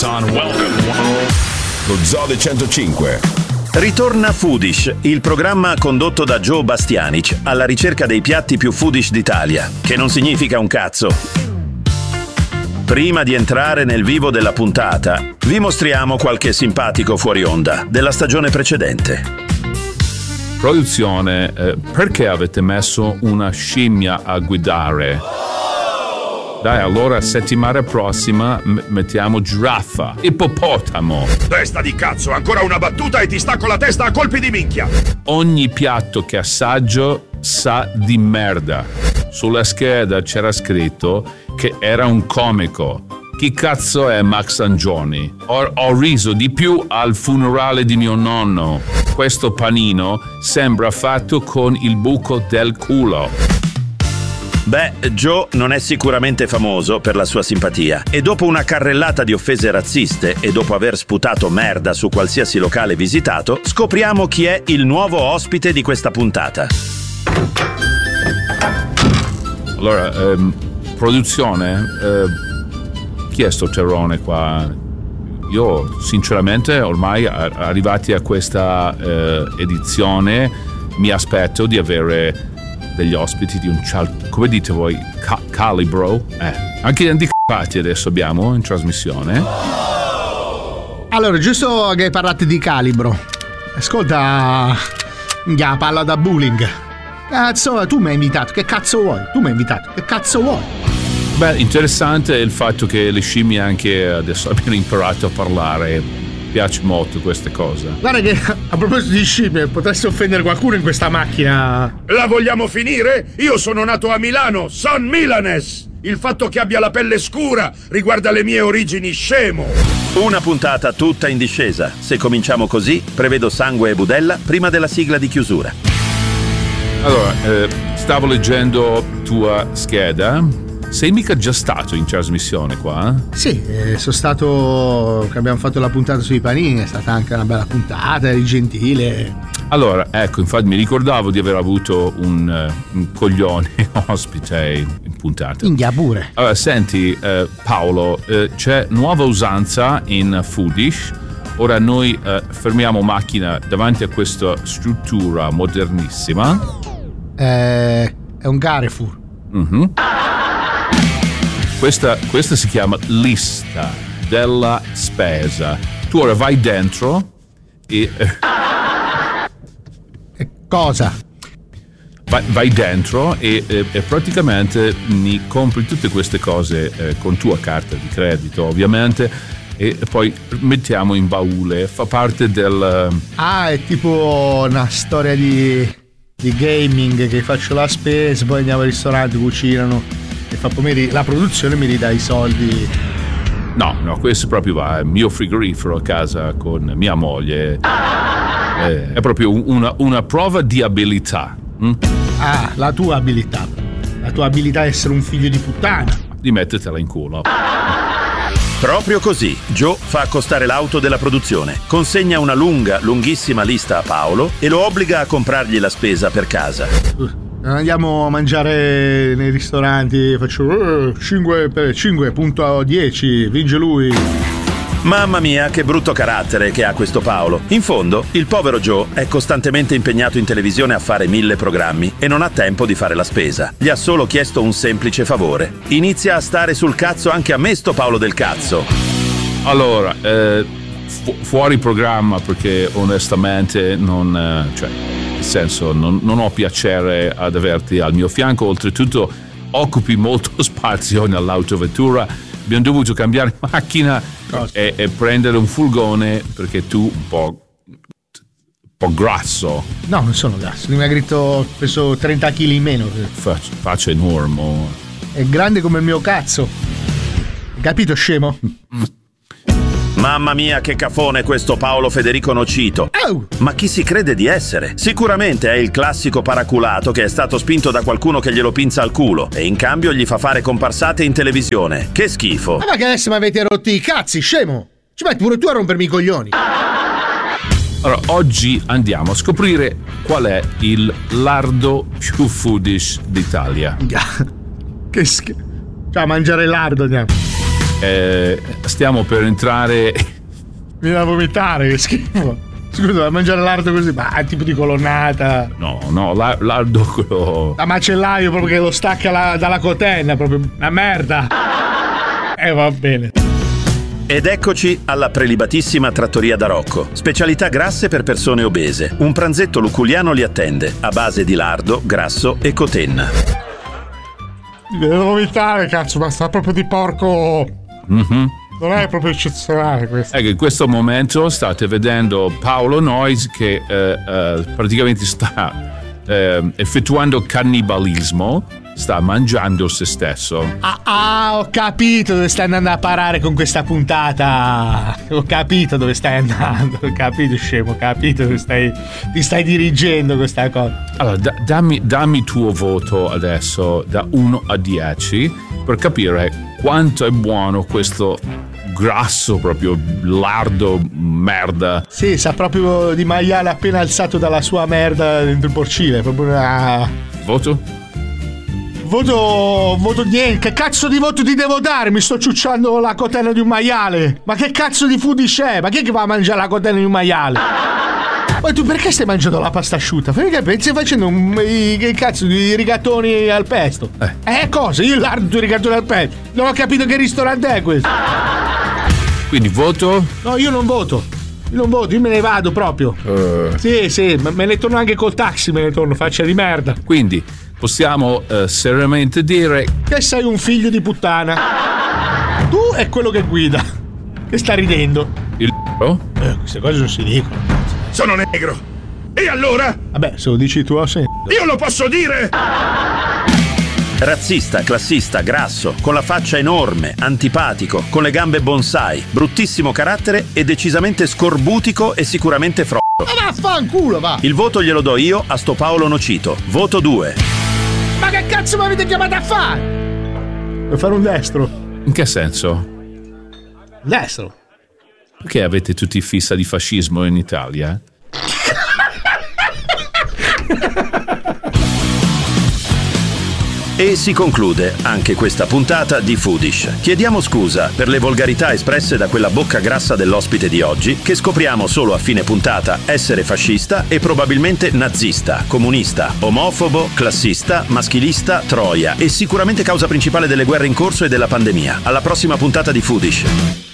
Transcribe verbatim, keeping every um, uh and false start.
Lo Zoo di centocinque. Ritorna Foodish, il programma condotto da Joe Bastianic alla ricerca dei piatti più foodish d'Italia, che non significa un cazzo. Prima di entrare nel vivo della puntata, vi mostriamo qualche simpatico fuori onda della stagione precedente. Produzione, eh, perché avete messo una scimmia a guidare? Dai, allora settimana prossima m- mettiamo giraffa, ippopotamo. Testa di cazzo, ancora una battuta e ti stacco la testa a colpi di minchia. Ogni piatto che assaggio sa di merda. Sulla scheda c'era scritto che era un comico. Chi cazzo è Max Angioni? Ho, ho riso di più al funerale di mio nonno. Questo panino sembra fatto con il buco del culo. Beh, Joe non è sicuramente famoso per la sua simpatia e dopo una carrellata di offese razziste e dopo aver sputato merda su qualsiasi locale visitato, scopriamo chi è il nuovo ospite di questa puntata. Allora, ehm, produzione, eh, chi è sto terrone qua? Io sinceramente ormai arrivati a questa eh, edizione mi aspetto di avere degli ospiti di un cal- come dite voi ca- calibro eh. Anche handicapati adesso abbiamo in trasmissione. Allora, giusto che parlate di calibro, ascolta, ya, parla da bullying. Cazzo, tu mi hai invitato, che cazzo vuoi? Tu mi hai invitato, che cazzo vuoi? Beh, interessante il fatto che le scimmie anche adesso abbiano imparato a parlare. Piace molto queste cose. Guarda che a proposito di scimmie, potresti offendere qualcuno in questa macchina. La vogliamo finire? Io sono nato a Milano, son milanes. Il fatto che abbia la pelle scura riguarda le mie origini, scemo. Una puntata tutta in discesa. Se cominciamo così, prevedo sangue e budella prima della sigla di chiusura. Allora, eh, stavo leggendo tua scheda. Sei mica già stato in trasmissione qua? Eh? Sì, eh, sono stato che abbiamo fatto la puntata sui panini, è stata anche una bella puntata, eri gentile. Allora, ecco, infatti mi ricordavo di aver avuto un, uh, un coglione ospite in puntata. India pure. Allora, senti, eh, Paolo, eh, c'è nuova usanza in Foodish. Ora noi eh, fermiamo macchina davanti a questa struttura modernissima. Eh, è un Carrefour. Mm-hmm. Questa, questa si chiama lista della spesa. Tu ora vai dentro e... e cosa? Vai, vai dentro e, e, e praticamente mi compri tutte queste cose eh, con tua carta di credito, ovviamente, e poi mettiamo in baule. Fa parte del... Ah, è tipo una storia di, di gaming, che faccio la spesa, poi andiamo al ristorante, cucinano... e fa poi la produzione mi ridà i soldi. No, no, questo proprio va. Il mio frigorifero a casa con mia moglie è, è proprio una, una prova di abilità. Mm? Ah, la tua abilità. La tua abilità è essere un figlio di puttana. Di mettertela in culo. Proprio così, Joe fa accostare l'auto della produzione, consegna una lunga, lunghissima lista a Paolo e lo obbliga a comprargli la spesa per casa. Andiamo a mangiare nei ristoranti, faccio cinque per cinque punto dieci, vince lui. Mamma mia, che brutto carattere che ha questo Paolo. In fondo, il povero Joe è costantemente impegnato in televisione a fare mille programmi e non ha tempo di fare la spesa. Gli ha solo chiesto un semplice favore. Inizia a stare sul cazzo anche a me sto Paolo del cazzo. Allora, eh, fu- fuori programma perché onestamente non... Eh, cioè... nel senso non, non ho piacere ad averti al mio fianco, oltretutto occupi molto spazio nell'autovettura, abbiamo dovuto cambiare macchina e, e prendere un furgone perché tu un po' un po' grasso. No, non sono grasso, mi ha gritto, peso trenta chili in meno. Faccia, faccia enorme. È grande come il mio cazzo. Capito, scemo? Mamma mia, che cafone questo Paolo Federico Nocito. Oh. Ma chi si crede di essere? Sicuramente è il classico paraculato che è stato spinto da qualcuno che glielo pinza al culo e in cambio gli fa fare comparsate in televisione. Che schifo. Ma che adesso mi avete rotti i cazzi, scemo? Ci metti pure tu a rompermi i coglioni. Allora, oggi andiamo a scoprire qual è il lardo più foodish d'Italia. Che schifo. Cioè, a mangiare lardo andiamo. eh, stiamo per entrare. Viene da vomitare, che schifo. Scusa, da mangiare lardo così, ma è tipo di colonnata. No, no, la- lardo quello. Da macellaio proprio che lo stacca la- dalla cotenna, proprio una merda. E eh, va bene. Ed eccoci alla prelibatissima trattoria da Rocco. Specialità grasse per persone obese. Un pranzetto luculiano li attende, a base di lardo, grasso e cotenna. Viene da vomitare, cazzo, ma sta proprio di porco. Mhm. Non è proprio eccezionale questo. Ecco, in questo momento state vedendo Paolo Noyes che eh, eh, praticamente sta eh, effettuando cannibalismo, sta mangiando se stesso. Ah, ah, ho capito dove stai andando a parare con questa puntata. Ho capito dove stai andando. Ho capito, scemo, ho capito dove stai. Ti stai dirigendo questa cosa. Allora, da- dammi, dammi il tuo voto adesso da uno a dieci per capire quanto è buono questo grasso, proprio lardo merda. Sì, sa proprio di maiale appena alzato dalla sua merda dentro il porcile. Proprio una. Voto? Voto. Voto niente. Che cazzo di voto ti devo dare? Mi sto ciucciando la cotenna di un maiale. Ma che cazzo di foodish è? Ma chi è che va a mangiare la cotenna di un maiale? Ma tu perché stai mangiando la pasta asciutta? Perché stai facendo un, i, che cazzo di rigatoni al pesto? Eh. Eh cosa? Io lardo i rigatoni al pesto. Non ho capito che ristorante è questo. Quindi voto? No, io non voto. Io non voto, io me ne vado proprio. Uh. Sì, sì, ma me ne torno anche col taxi, me ne torno, faccia di merda. Quindi possiamo eh, seriamente dire Che sei un figlio di puttana. Tu è quello che guida. Che sta ridendo. il Eh, queste cose non si dicono. Sono negro. E allora? Vabbè, se lo dici tu, sì. Io lo posso dire? Razzista, classista, grasso, con la faccia enorme, antipatico, con le gambe bonsai, bruttissimo carattere e decisamente scorbutico e sicuramente fro. Ma vaffanculo, va. Il voto glielo do io a sto Paolo Nocito. Voto due. Ma che cazzo mi avete chiamato a fare? Per fare un destro. in che senso? Destro. Perché avete tutti fissa di fascismo in Italia? E si conclude anche questa puntata di Foodish. Chiediamo scusa per le volgarità espresse da quella bocca grassa dell'ospite di oggi, che scopriamo solo a fine puntata essere fascista e probabilmente nazista, comunista, omofobo, classista, maschilista, troia e sicuramente causa principale delle guerre in corso e della pandemia. Alla prossima puntata di Foodish.